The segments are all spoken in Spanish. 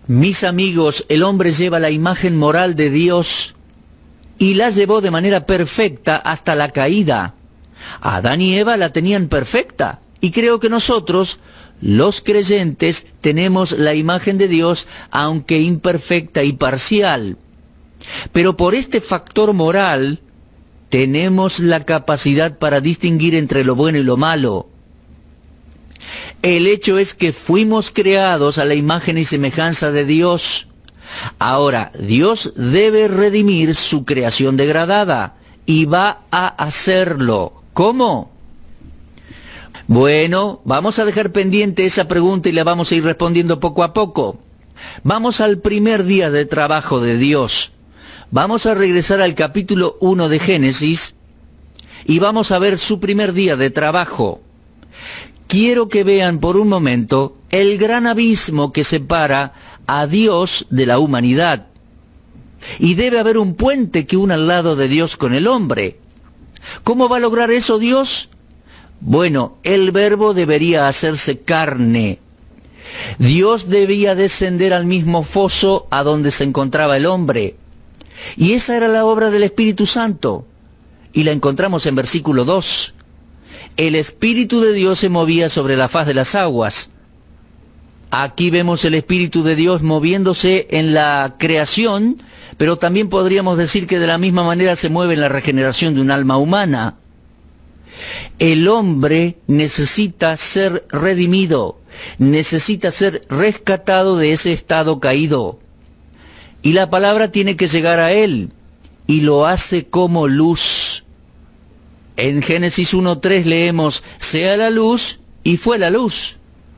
Mis amigos, el hombre lleva la imagen moral de Dios y la llevó de manera perfecta hasta la caída. Adán y Eva la tenían perfecta, y creo que nosotros, los creyentes, tenemos la imagen de Dios, aunque imperfecta y parcial. Pero por este factor moral, tenemos la capacidad para distinguir entre lo bueno y lo malo. El hecho es que fuimos creados a la imagen y semejanza de Dios. Ahora, Dios debe redimir su creación degradada, y va a hacerlo. ¿Cómo? Bueno, vamos a dejar pendiente esa pregunta y la vamos a ir respondiendo poco a poco. Vamos al primer día de trabajo de Dios. Vamos a regresar al capítulo 1 de Génesis y vamos a ver su primer día de trabajo. Quiero que vean por un momento el gran abismo que separa a Dios de la humanidad. Y debe haber un puente que una al lado de Dios con el hombre. ¿Cómo va a lograr eso Dios? Bueno, el Verbo debería hacerse carne. Dios debía descender al mismo foso a donde se encontraba el hombre. Y esa era la obra del Espíritu Santo. Y la encontramos en versículo 2. El Espíritu de Dios se movía sobre la faz de las aguas. Aquí vemos el Espíritu de Dios moviéndose en la creación, pero también podríamos decir que de la misma manera se mueve en la regeneración de un alma humana. El hombre necesita ser redimido, necesita ser rescatado de ese estado caído. Y la palabra tiene que llegar a él, y lo hace como luz. En Génesis 1:3 leemos, sea la luz, y fue la luz.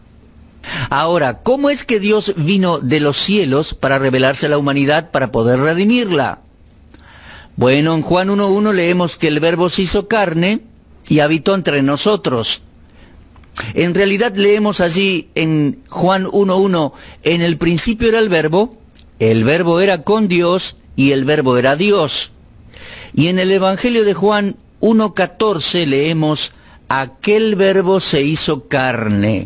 Ahora, ¿cómo es que Dios vino de los cielos para revelarse a la humanidad para poder redimirla? Bueno, en Juan 1:1 leemos que el Verbo se hizo carne y habitó entre nosotros. En realidad leemos allí en Juan 1:1, en el principio era el Verbo era con Dios y el Verbo era Dios. Y en el Evangelio de Juan 1:14 leemos, aquel Verbo se hizo carne.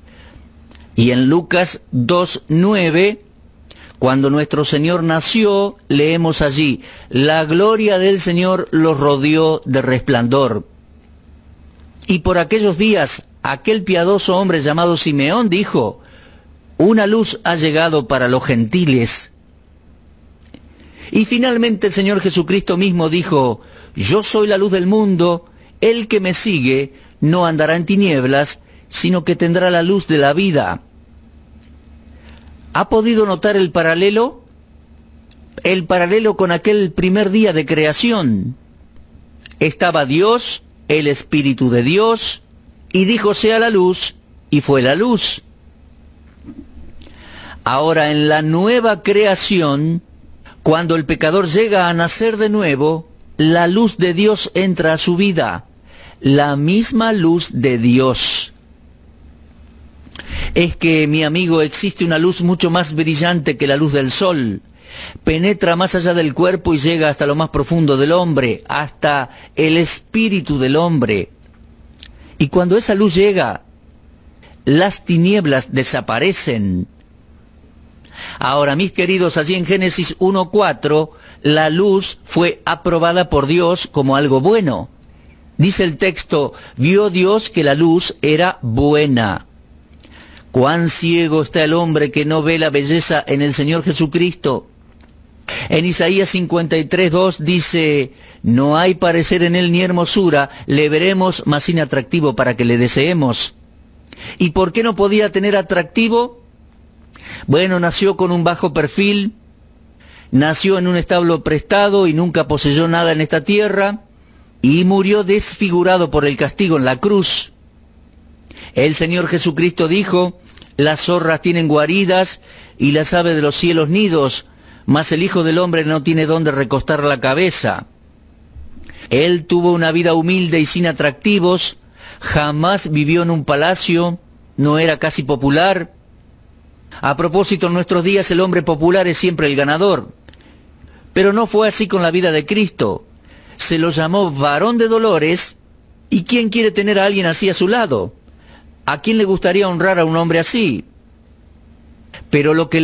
Y en Lucas 2:9, cuando nuestro Señor nació, leemos allí, la gloria del Señor los rodeó de resplandor. Y por aquellos días, aquel piadoso hombre llamado Simeón dijo, una luz ha llegado para los gentiles. Y finalmente el Señor Jesucristo mismo dijo, yo soy la luz del mundo, el que me sigue no andará en tinieblas, sino que tendrá la luz de la vida. ¿Ha podido notar el paralelo? El paralelo con aquel primer día de creación. Estaba Dios, el Espíritu de Dios, y dijo sea la luz, y fue la luz. Ahora en la nueva creación, cuando el pecador llega a nacer de nuevo, la luz de Dios entra a su vida, la misma luz de Dios. Es que, mi amigo, existe una luz mucho más brillante que la luz del sol. Penetra más allá del cuerpo y llega hasta lo más profundo del hombre, hasta el espíritu del hombre. Y cuando esa luz llega, las tinieblas desaparecen. Ahora, mis queridos, allí en Génesis 1:4, la luz fue aprobada por Dios como algo bueno. Dice el texto, vio Dios que la luz era buena. Cuán ciego está el hombre que no ve la belleza en el Señor Jesucristo. En Isaías 53:2 dice, no hay parecer en él ni hermosura, le veremos más inatractivo para que le deseemos. ¿Y por qué no podía tener atractivo? Bueno, nació con un bajo perfil, nació en un establo prestado y nunca poseyó nada en esta tierra, y murió desfigurado por el castigo en la cruz. El Señor Jesucristo dijo, las zorras tienen guaridas y las aves de los cielos nidos, mas el Hijo del Hombre no tiene dónde recostar la cabeza. Él tuvo una vida humilde y sin atractivos, jamás vivió en un palacio, no era casi popular. A propósito, en nuestros días el hombre popular es siempre el ganador. Pero no fue así con la vida de Cristo. Se lo llamó varón de dolores, ¿y quién quiere tener a alguien así a su lado? ¿A quién le gustaría honrar a un hombre así? Pero lo que